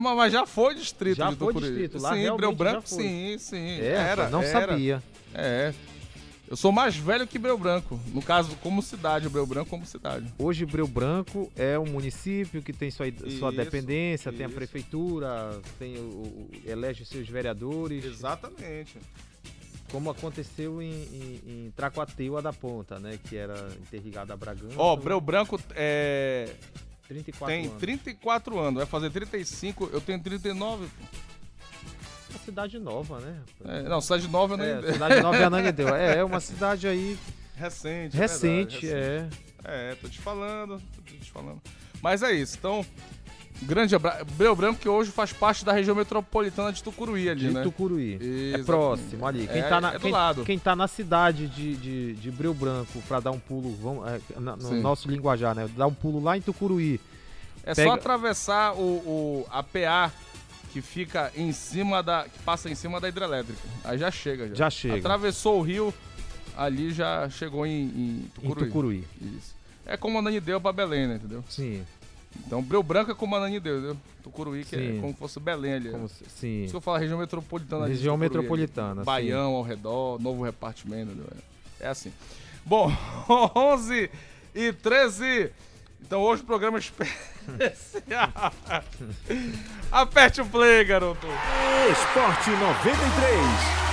Mas já foi distrito Já de foi Tucuruí. distrito, lá sim, realmente Breu Branco, já foi. sim. Não sabia. É. Eu sou mais velho que Breu Branco. No caso, como cidade, Breu Branco como cidade. Hoje, Breu Branco é um município que tem sua dependência, tem a prefeitura, elege seus vereadores. Exatamente. Como aconteceu em Tracuateua da Ponta, né? Que era interligada a Bragança. Breu Branco 34 tem anos. 34 anos, vai fazer 35, eu tenho 39. Uma cidade nova, né? Cidade nova eu nem... Cidade nova é Ananindeua. É uma cidade aí... Recente, Recente. tô te falando. Mas é isso, então... Grande Breu Branco, que hoje faz parte da região metropolitana de Tucuruí ali, né? Tucuruí. Exatamente. É próximo ali. Do lado. Quem tá na cidade de Breu Branco pra dar um pulo, no nosso linguajar, né? Dar um pulo lá em Tucuruí. Só atravessar a PA que fica em cima que passa em cima da hidrelétrica. Aí já chega. Já chega. Atravessou o rio, ali já chegou em Tucuruí. Em Tucuruí. Isso. É como Ananindeua pra Belém, né? Entendeu? Sim. Então, Breu Branco é como Ananindeua, entendeu? Tucuruí, que é como se fosse Belém ali. Sim. Se eu falar região metropolitana. Região Tucuruí, metropolitana, Baião ao redor, novo repartimento, entendeu? É assim. Bom, 11h13. Então hoje o programa especial. Aperte o play, garoto. Esporte 93.